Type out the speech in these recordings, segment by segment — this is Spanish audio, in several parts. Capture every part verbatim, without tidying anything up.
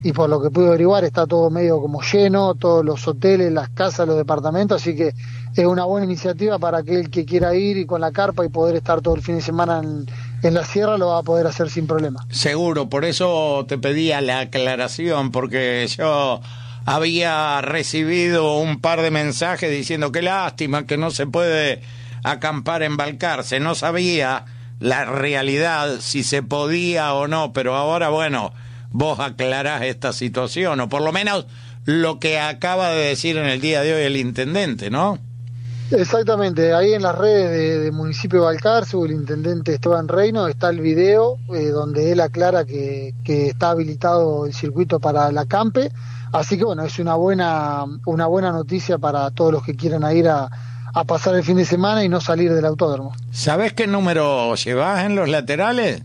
y por lo que pude averiguar está todo medio como lleno, todos los hoteles, las casas, los departamentos, así que es una buena iniciativa para aquel que quiera ir y con la carpa y poder estar todo el fin de semana en, en la sierra, lo va a poder hacer sin problema. Seguro, por eso te pedía la aclaración, porque yo había recibido un par de mensajes diciendo qué lástima que no se puede acampar en Balcarce. No sabía la realidad, si se podía o no, pero ahora, bueno, vos aclarás esta situación, o por lo menos lo que acaba de decir en el día de hoy el intendente, ¿no? Exactamente, ahí en las redes de, de Municipio de Balcarce, o el intendente Esteban Reino, está el video eh, donde él aclara que, que está habilitado el circuito para el acampe, así que bueno, es una buena una buena noticia para todos los que quieran ir a, a pasar el fin de semana y no salir del autódromo. ¿Sabés qué número llevás en los laterales?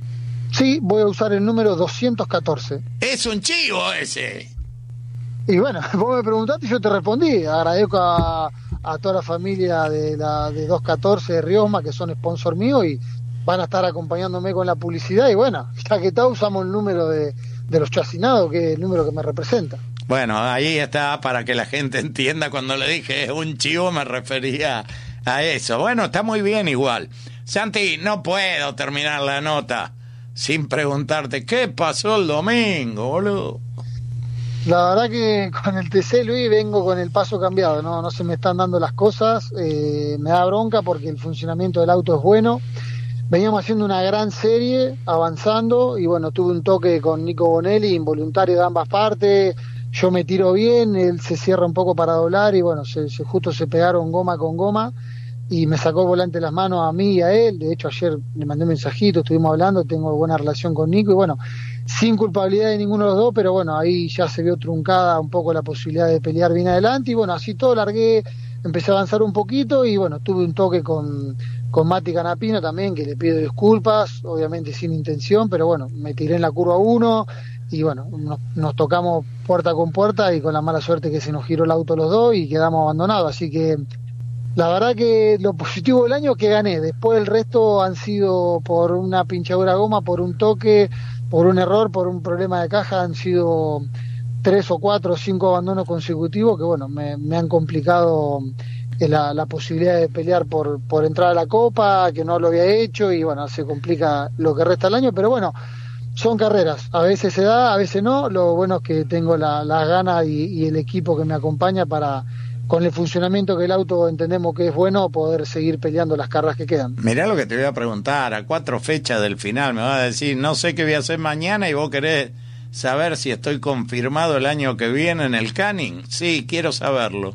Sí, voy a usar el número doscientos catorce. ¡Es un chivo ese! Y bueno, vos me preguntaste y yo te respondí. Agradezco a, a toda la familia de la de doscientos catorce de Riosma, que son sponsor mío y van a estar acompañándome con la publicidad. Y bueno, ya que está, usamos el número de, de los chacinados, que es el número que me representa. Bueno, ahí está, para que la gente entienda, cuando le dije un chivo me refería a eso. Bueno, está muy bien igual. Santi, no puedo terminar la nota sin preguntarte qué pasó el domingo, boludo. La verdad que con el T C, Luis, vengo con el paso cambiado, no no se me están dando las cosas, eh, me da bronca porque el funcionamiento del auto es bueno. Veníamos haciendo una gran serie, avanzando, y bueno, tuve un toque con Nico Bonelli, involuntario de ambas partes. Yo me tiro bien, él se cierra un poco para doblar y bueno, se, se justo se pegaron goma con goma y me sacó el volante de las manos a mí y a él. De hecho, ayer le mandé un mensajito, estuvimos hablando, tengo buena relación con Nico y bueno, sin culpabilidad de ninguno de los dos, pero bueno, ahí ya se vio truncada un poco la posibilidad de pelear bien adelante y bueno, así todo largué, empecé a avanzar un poquito y bueno, tuve un toque con, con Mati Canapino también, que le pido disculpas, obviamente sin intención, pero bueno, me tiré en la curva uno y bueno, nos, nos tocamos puerta con puerta y con la mala suerte que se nos giró el auto los dos y quedamos abandonados, así que la verdad que lo positivo del año es que gané. Después el resto han sido por una pinchadura de goma, por un toque, por un error, por un problema de caja. Han sido tres o cuatro o cinco abandonos consecutivos que bueno, me, me han complicado la, la posibilidad de pelear por, por entrar a la Copa, que no lo había hecho y bueno, se complica lo que resta del año, pero bueno, son carreras. A veces se da, a veces no. Lo bueno es que tengo la, las ganas y, y el equipo que me acompaña para, con el funcionamiento que el auto entendemos que es bueno, poder seguir peleando las carreras que quedan. Mirá lo que te voy a preguntar, a cuatro fechas del final me vas a decir, no sé qué voy a hacer mañana y vos querés saber si estoy confirmado el año que viene en el Canning. Sí, quiero saberlo.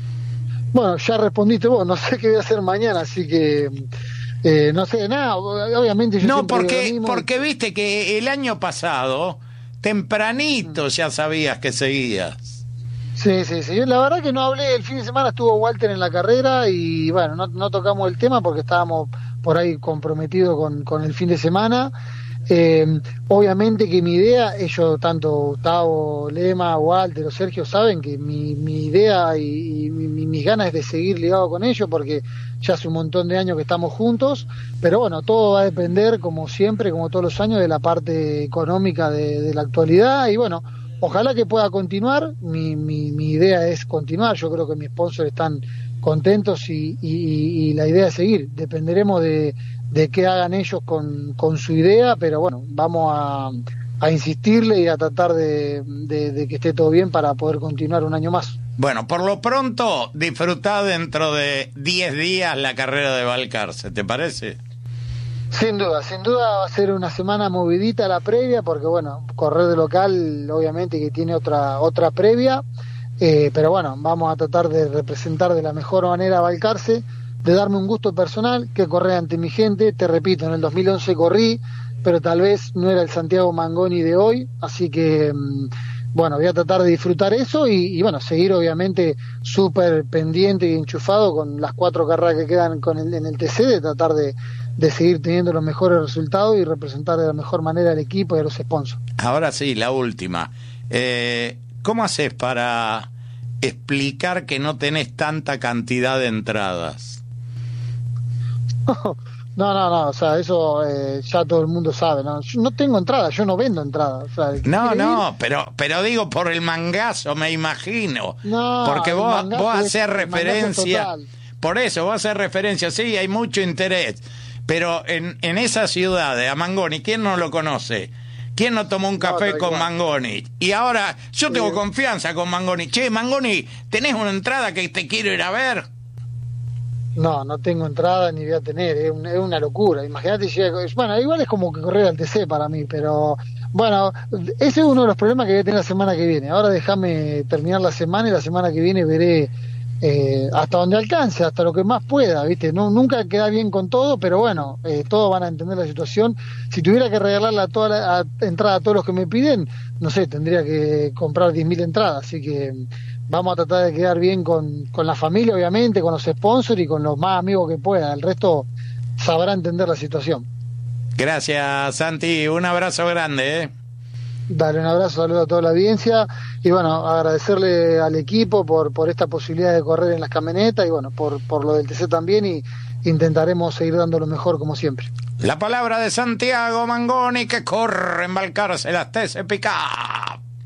Bueno, ya respondiste vos, no sé qué voy a hacer mañana, así que eh, no sé nada, obviamente yo No, porque, porque viste que el año pasado, tempranito ya sabías que seguías. Sí, sí, sí. La verdad que no hablé, el fin de semana estuvo Walter en la carrera y bueno, no, no tocamos el tema porque estábamos por ahí comprometidos con, con el fin de semana. Eh, obviamente que mi idea, ellos, tanto Gustavo, Lema, Walter o Sergio, saben que mi, mi idea y, y mi, mis ganas es de seguir ligado con ellos porque ya hace un montón de años que estamos juntos, pero bueno, todo va a depender, como siempre, como todos los años, de la parte económica de, de la actualidad y bueno, ojalá que pueda continuar. Mi, mi, mi idea es continuar. Yo creo que mis sponsors están contentos y, y, y la idea es seguir. Dependeremos de, de qué hagan ellos con, con su idea, pero bueno, vamos a, a insistirle y a tratar de, de, de que esté todo bien para poder continuar un año más. Bueno, por lo pronto, disfrutá dentro de diez días la carrera de Balcarce, ¿te parece? Sin duda, sin duda va a ser una semana movidita la previa, porque bueno, correr de local obviamente que tiene otra otra previa, eh, pero bueno, vamos a tratar de representar de la mejor manera a Balcarce, de darme un gusto personal, que correr ante mi gente. Te repito, en el dos mil once corrí, pero tal vez no era el Santiago Mangoni de hoy, así que bueno, voy a tratar de disfrutar eso y, y bueno, seguir obviamente súper pendiente y enchufado con las cuatro carreras que quedan con el, en el T C, de tratar de de seguir teniendo los mejores resultados y representar de la mejor manera al equipo y a los sponsors. Ahora sí, la última. Eh, ¿Cómo haces para explicar que no tenés tanta cantidad de entradas? No, no, no, o sea, eso eh, ya todo el mundo sabe, ¿no? Yo no tengo entrada, yo no vendo entrada. O sea, no, no, ir... pero pero digo por el mangazo, me imagino. No, porque vos, vos haces es, referencia, por eso vos haces referencia, sí, hay mucho interés, pero en, en esa ciudad de Mangoni, ¿quién no lo conoce? ¿Quién no tomó un café no, con igual. Mangoni? Y ahora yo tengo sí. confianza con Mangoni. Che, Mangoni, ¿tenés una entrada que te quiero ir a ver? No, no tengo entrada ni voy a tener, es, un, es una locura. Imagínate, bueno, igual es como que correr al T C para mí, pero bueno, ese es uno de los problemas que voy a tener la semana que viene. Ahora déjame terminar la semana y la semana que viene veré eh, hasta donde alcance, hasta lo que más pueda, ¿viste? No, nunca queda bien con todo, pero bueno, eh, todos van a entender la situación. Si tuviera que regalarle a toda la a, entrada a todos los que me piden, no sé, tendría que comprar diez mil entradas, así que vamos a tratar de quedar bien con, con la familia, obviamente, con los sponsors y con los más amigos que pueda. El resto sabrá entender la situación. Gracias, Santi. Un abrazo grande, ¿eh? Dale un abrazo, saludo a toda la audiencia. Y bueno, agradecerle al equipo por, por esta posibilidad de correr en las camionetas y bueno, por, por lo del T C también. Y intentaremos seguir dando lo mejor como siempre. La palabra de Santiago Mangoni, que corre embalcarse las T C Picard.